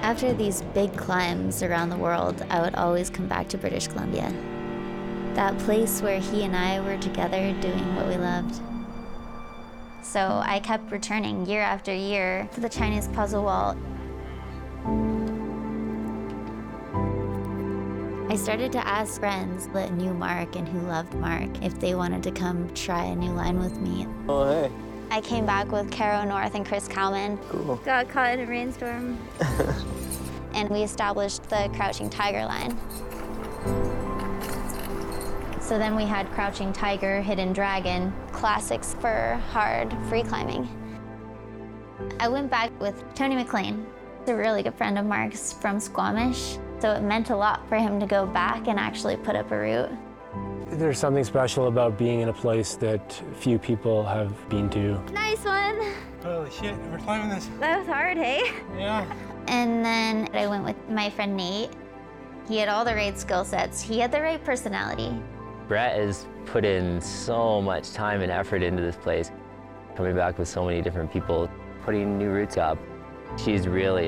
After these big climbs around the world, I would always come back to British Columbia. That place where he and I were together doing what we loved. So I kept returning year after year to the Chinese puzzle wall. I started to ask friends that knew Mark and who loved Mark if they wanted to come try a new line with me. Oh, hey. I came back with Caro North and Chris Kalman. Cool. Got caught in a rainstorm. And we established the Crouching Tiger line. So then we had Crouching Tiger, Hidden Dragon, classics for hard free climbing. I went back with Tony McLean, a really good friend of Mark's from Squamish. So it meant a lot for him to go back and actually put up a route. There's something special about being in a place that few people have been to. Nice one. Holy shit, we're climbing this. That was hard, hey? Yeah. And then I went with my friend Nate. He had all the right skill sets. He had the right personality. Brett has put in so much time and effort into this place, coming back with so many different people, putting new routes up. She's really